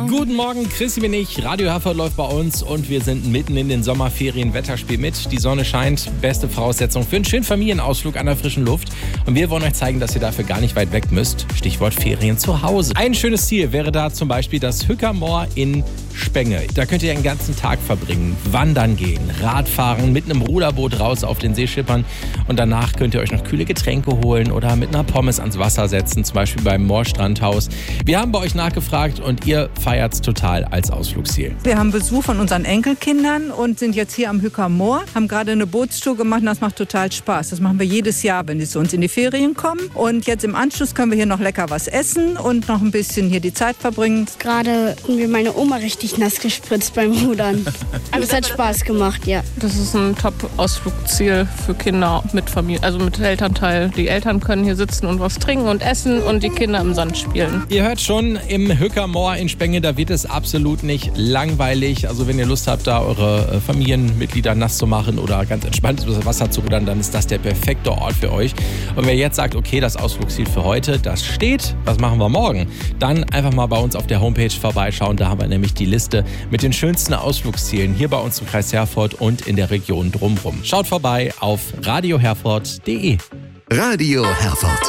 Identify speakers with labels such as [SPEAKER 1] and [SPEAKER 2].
[SPEAKER 1] Guten Morgen, Chrissy bin ich. Radio Herford läuft bei uns und wir sind mitten in den Sommerferien. Wetterspiel mit. Die Sonne scheint. Beste Voraussetzung für einen schönen Familienausflug an der frischen Luft. Und wir wollen euch zeigen, dass ihr dafür gar nicht weit weg müsst. Stichwort Ferien zu Hause. Ein schönes Ziel wäre da zum Beispiel das Hückermoor in Spenge. Da könnt ihr den ganzen Tag verbringen, wandern gehen, Radfahren, mit einem Ruderboot raus auf den See schippern und danach könnt ihr euch noch kühle Getränke holen oder mit einer Pommes ans Wasser setzen, zum Beispiel beim Moorstrandhaus. Wir haben bei euch nachgefragt und ihr feiert's total als Ausflugsziel.
[SPEAKER 2] Wir haben Besuch von unseren Enkelkindern und sind jetzt hier am Hückermoor, haben gerade eine Bootstour gemacht und das macht total Spaß. Das machen wir jedes Jahr, wenn die zu uns in die Ferien kommen. Und jetzt im Anschluss können wir hier noch lecker was essen und noch ein bisschen hier die Zeit verbringen.
[SPEAKER 3] Gerade haben wir meine Oma richtig nass gespritzt beim Rudern. Aber es hat Spaß gemacht, ja.
[SPEAKER 4] Das ist ein Top-Ausflugsziel für Kinder mit Familie, also mit Elternteil. Die Eltern können hier sitzen und was trinken und essen und die Kinder im Sand spielen.
[SPEAKER 1] Ihr hört schon, im Hückermoor in Spenge, da wird es absolut nicht langweilig. Also wenn ihr Lust habt, da eure Familienmitglieder nass zu machen oder ganz entspannt ins Wasser zu rudern, dann ist das der perfekte Ort für euch. Und wer jetzt sagt, okay, das Ausflugsziel für heute, das steht, was machen wir morgen? Dann einfach mal bei uns auf der Homepage vorbeischauen. Da haben wir nämlich die Liste mit den schönsten Ausflugszielen hier bei uns im Kreis Herford und in der Region drumherum. Schaut vorbei auf radioherford.de.
[SPEAKER 5] Radio Herford.